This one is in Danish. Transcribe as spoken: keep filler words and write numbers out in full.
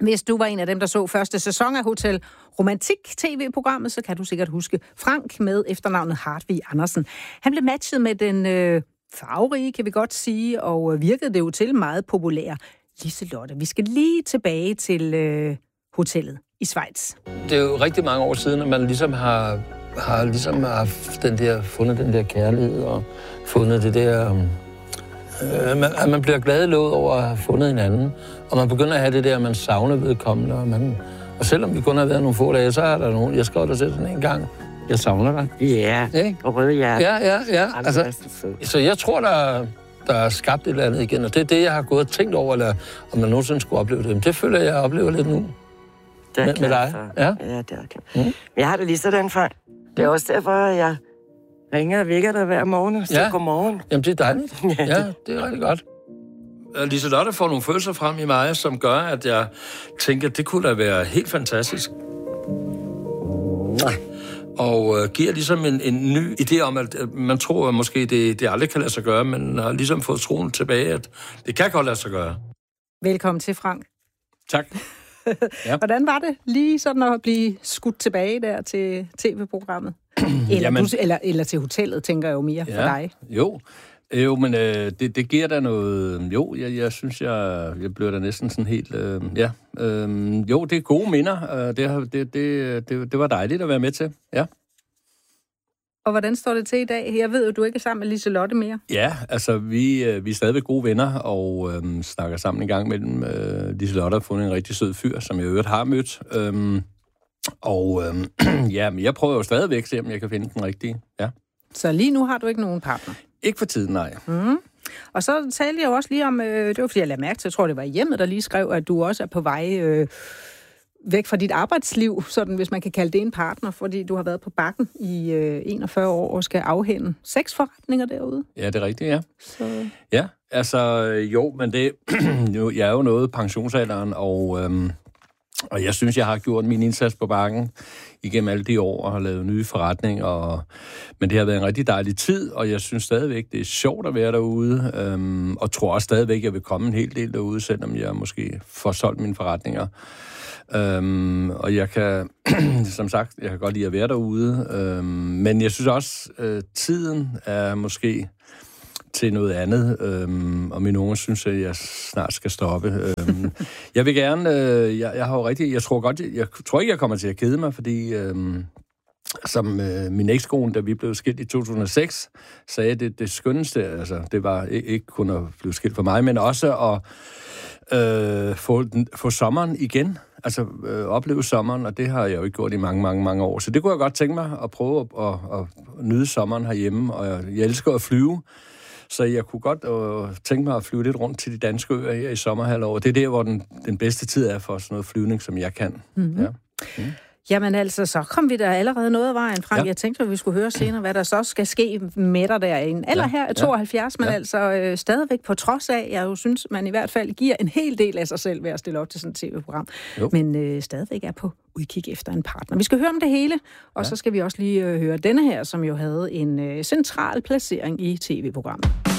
Hvis du var en af dem, der så første sæson af Hotel Romantik-tv-programmet, så kan du sikkert huske Frank med efternavnet Hartvig Andersen. Han blev matchet med den øh, farverige, kan vi godt sige, og virkede det jo til meget populær Liselotte. Vi skal lige tilbage til øh, hotellet i Schweiz. Det er jo rigtig mange år siden, at man ligesom har, har ligesom haft den der, fundet den der kærlighed og fundet det der... Øh, man, at man bliver glad i låget over at have fundet hinanden, og man begynder at have det der, at man savner vedkommende, og, man, og selvom vi kun har været nogle få dage, så er der nogen, jeg skrev dig til sådan en gang, jeg savner dig. Ja, yeah. Og røde hjerte. Ja, ja, ja. Altså, så jeg tror, der, der er skabt et eller andet igen, og det er det, jeg har gået og tænkt over, eller om man nogensinde skulle opleve det. Men det føler jeg, jeg oplever lidt nu. Det er med, med dig. For. Ja? Ja, det er okay. Mm. Men jeg har det lige sådan for. Det er også derfor, jeg ringer og vækker dig hver morgen, så ja. Godmorgen. Jamen, det er dejligt. Ja, det er rigtig godt. Liselotte får nogle følelser frem i mig, som gør, at jeg tænker, at det kunne da være helt fantastisk. Nej. Og øh, giver ligesom en, en ny idé om, at man tror, at måske det, det aldrig kan lade sig gøre, men har ligesom fået troen tilbage, at det kan godt lade sig gøre. Velkommen til, Frank. Tak. Ja. Hvordan var det lige sådan at blive skudt tilbage der til tv-programmet? Eller, Jamen, du, eller, eller til hotellet, tænker jeg jo mere ja, for dig. Jo, jo men øh, det, det giver da noget... Jo, jeg, jeg synes, jeg, jeg bliver da næsten sådan helt... Øh, ja, øh, jo, det er gode minder. Øh, det, det, det, det, det var dejligt at være med til, ja. Og hvordan står det til i dag? Jeg ved jo, du ikke er sammen med Liselotte mere. Ja, altså, vi, øh, vi er stadigvæk gode venner, og øh, snakker sammen en gang mellem. Øh, Liselotte har fundet en rigtig sød fyr, som jeg i øvrigt har mødt. Øh, og øh, ja, men jeg prøver jo stadigvæk at se, om jeg kan finde den rigtige, ja. Så lige nu har du ikke nogen partner? Ikke for tiden, nej. Mm. Og så talte jeg jo også lige om, øh, det var fordi jeg lagde mærke til, jeg tror det var hjemmet, der lige skrev, at du også er på vej øh, væk fra dit arbejdsliv, sådan hvis man kan kalde det en partner, fordi du har været på Bakken i øh, enogfyrre år og skal afhænde seks forretninger derude. Ja, det er rigtigt, ja. Så... Ja, altså jo, men det, jeg er jo nået pensionsalderen, og... Øh, Og jeg synes, jeg har gjort min indsats på Bakken igennem alle de år og har lavet nye forretninger. Og... Men det har været en rigtig dejlig tid, og jeg synes stadigvæk, det er sjovt at være derude. Øhm, og tror også stadigvæk, jeg vil komme en hel del derude, selvom jeg måske får solgt mine forretninger. Øhm, og jeg kan, som sagt, jeg kan godt lide at være derude. Øhm, men jeg synes også, øh, tiden er måske... til noget andet, øhm, og mine unger synes, at jeg snart skal stoppe. Øhm, jeg vil gerne, øh, jeg, jeg har jo rigtig, jeg tror godt, jeg, jeg tror ikke, jeg kommer til at kede mig, fordi øhm, som øh, min ekskone, da vi blev skilt i to tusind og seks, sagde, det det skønneste, altså det var ikke, ikke kun at blive skilt for mig, men også at øh, få, få sommeren igen, altså øh, opleve sommeren, og det har jeg jo ikke gjort i mange, mange, mange år. Så det kunne jeg godt tænke mig at prøve at, at, at nyde sommeren herhjemme, og jeg, jeg elsker at flyve. Så jeg kunne godt øh, tænke mig at flyve lidt rundt til de danske øer her i sommerhalvåret. Det er der, hvor den, den bedste tid er for sådan noget flyvning, som jeg kan. Mm-hmm. Ja. Mm. Jamen altså, så kom vi der allerede noget af vejen, Frank. Ja. Jeg tænkte, at vi skulle høre senere, hvad der så skal ske med dig der. En alder her er tooghalvfjerds, ja. Men ja. altså øh, stadigvæk på trods af, jeg jo synes, man i hvert fald giver en hel del af sig selv ved at stille op til sådan et tv-program. Jo. Men øh, stadigvæk er på udkig efter en partner. Vi skal høre om det hele, og ja. Så skal vi også lige øh, høre denne her, som jo havde en øh, central placering i tv-programmet.